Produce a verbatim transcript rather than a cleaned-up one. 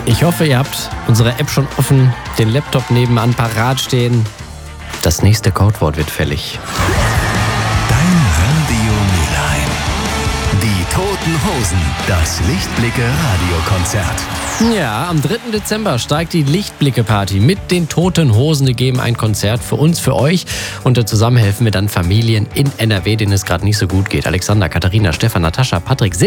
Ich hoffe, ihr habt unsere App schon offen, den Laptop nebenan parat stehen. Das nächste Codewort wird fällig. Dein Radio Mülheim. Die Toten Hosen. Das Lichtblicke-Radiokonzert. Ja, am dritten Dezember steigt die Lichtblicke-Party mit den Toten Hosen. Die geben ein Konzert für uns, für euch. Und zusammen helfen wir dann Familien in N R W, denen es gerade nicht so gut geht. Alexander, Katharina, Stefan, Natascha, Patrick,